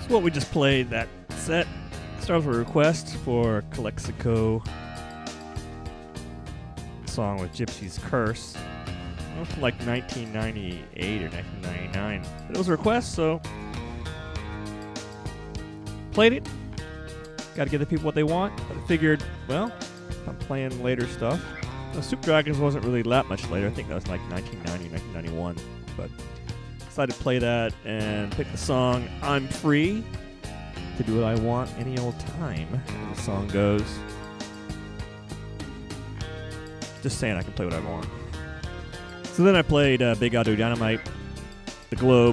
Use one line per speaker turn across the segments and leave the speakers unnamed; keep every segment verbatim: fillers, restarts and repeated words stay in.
what we just played, that set starts with a request for Calexico song with Gypsy's Curse. It was from like nineteen ninety-eight or nineteen ninety-nine. But it was a request, so played it. Got to give the people what they want. But I figured, well, I'm playing later stuff. The Soup Dragons wasn't really that much later. I think that was like nineteen ninety, nineteen ninety-one. But decided to play that and pick the song I'm Free to Do What I Want Any Old Time, as the song goes. Just saying I can play what I want. So then I played uh, Big Audio Dynamite, The Globe.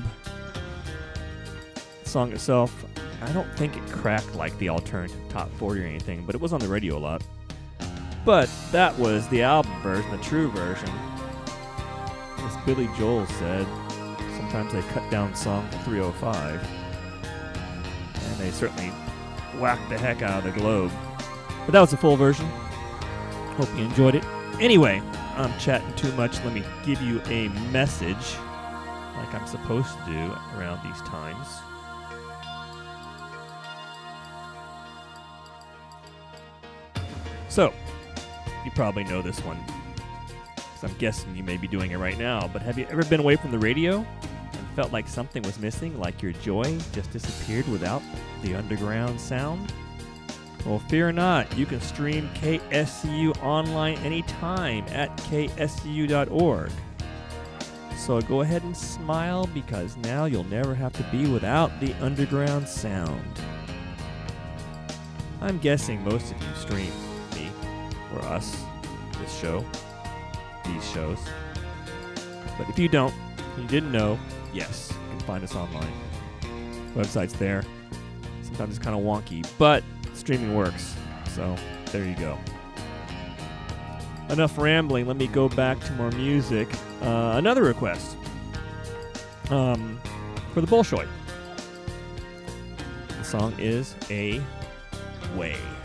The song itself, I don't think it cracked like the alternative top forty or anything, but it was on the radio a lot. But that was the album version, the true version. As Billy Joel said, sometimes they cut down song to three oh five. And they certainly whacked the heck out of The Globe. But that was the full version. Hope you enjoyed it. Anyway, I'm chatting too much. Let me give you a message like I'm supposed to do around these times. So, you probably know this one, because I'm guessing you may be doing it right now, but have you ever been away from the radio and felt like something was missing, like your joy just disappeared without the underground sound? Well, fear not. You can stream K S C U online anytime at K S C U dot org. So go ahead and smile, because now you'll never have to be without the underground sound. I'm guessing most of you stream me, or us, this show, these shows. But if you don't, and you didn't know, yes, you can find us online. Website's there. Sometimes it's kind of wonky, but streaming works. So there you go. Enough rambling. Let me go back to more music. Uh, another request um, for the Bolshoi. The song is A Way.